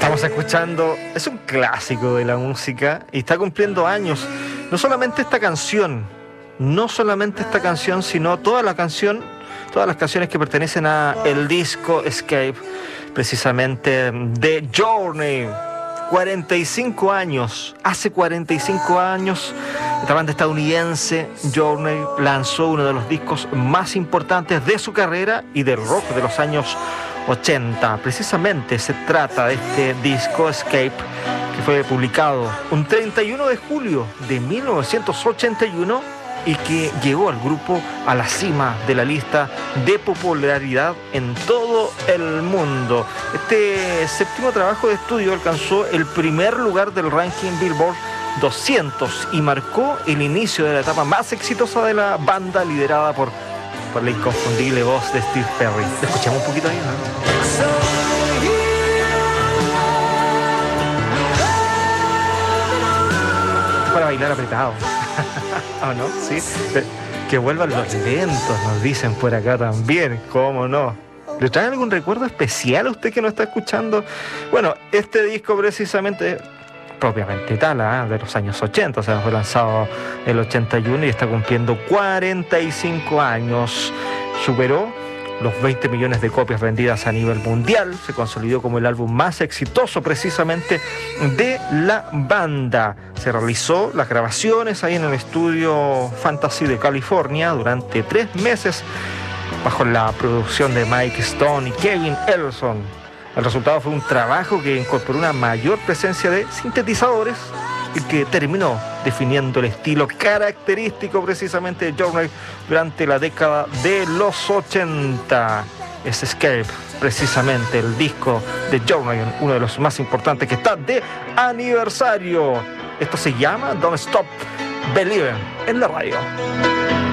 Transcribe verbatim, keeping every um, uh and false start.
Estamos escuchando, es un clásico de la música y está cumpliendo años. No solamente esta canción, no solamente esta canción, sino toda la canción, todas las canciones que pertenecen a el disco Escape, precisamente de Journey. cuarenta y cinco años, hace cuarenta y cinco años, esta banda estadounidense, Journey, lanzó uno de los discos más importantes de su carrera y del rock de los años ochenta. Precisamente se trata de este disco Escape, que fue publicado un treinta y uno de julio de mil novecientos ochenta y uno y que llevó al grupo a la cima de la lista de popularidad en todo el mundo. Este séptimo trabajo de estudio alcanzó el primer lugar del ranking Billboard doscientos y marcó el inicio de la etapa más exitosa de la banda, liderada por, por la inconfundible voz de Steve Perry. ¿Le escuchamos un poquito ahí, no? Para bailar apretado. ¿O no? Sí. Que vuelvan los lentos, nos dicen por acá también. ¿Cómo no? ¿Le trae algún recuerdo especial a usted que nos está escuchando? Bueno, este disco precisamente, propiamente tal, ¿eh? de los años ochenta, o sea, fue lanzado en el ochenta y uno y está cumpliendo cuarenta y cinco años. Superó los veinte millones de copias vendidas a nivel mundial. Se consolidó como el álbum más exitoso precisamente de la banda. Se realizó las grabaciones ahí en el estudio Fantasy de California durante tres meses bajo la producción de Mike Stone y Kevin Ellison. El resultado fue un trabajo que incorporó una mayor presencia de sintetizadores y que terminó definiendo el estilo característico precisamente de Journey durante la década de los ochenta. Es Escape, precisamente el disco de Journey, uno de los más importantes, que está de aniversario. Esto se llama Don't Stop Believing en la radio.